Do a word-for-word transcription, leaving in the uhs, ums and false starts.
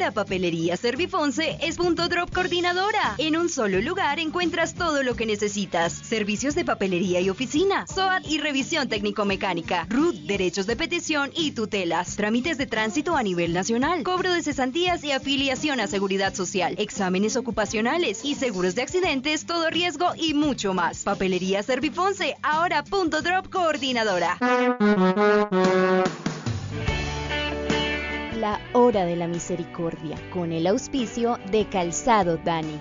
La papelería Servifonce es Punto Drop Coordinadora. En un solo lugar encuentras todo lo que necesitas. Servicios de papelería y oficina, S O A T y revisión técnico-mecánica, R U T, derechos de petición y tutelas, trámites de tránsito a nivel nacional, cobro de cesantías y afiliación a seguridad social, exámenes ocupacionales y seguros de accidentes, todo riesgo y mucho más. Papelería Servifonce, ahora Punto Drop Coordinadora. La Hora de la Misericordia, con el auspicio de Calzado Dani.